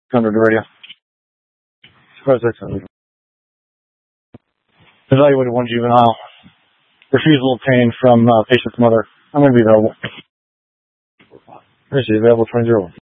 Under the radio. Evaluated one juvenile. Refusal obtained from patient's mother. I'm going to be available. Where is he? Available 2001.